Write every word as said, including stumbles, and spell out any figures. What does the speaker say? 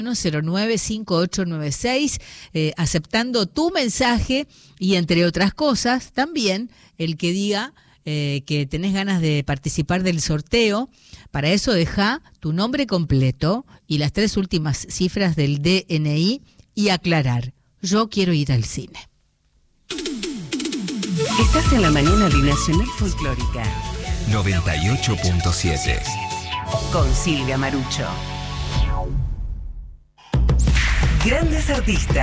cero nueve cinco ocho nueve seis, eh, aceptando tu mensaje y, entre otras cosas, también el que diga eh, que tenés ganas de participar del sorteo. Para eso deja tu nombre completo y las tres últimas cifras del D N I y aclarar: yo quiero ir al cine. Estás en la mañana de Nacional Folclórica noventa y ocho punto siete con Silvia Marucho. Grandes artistas.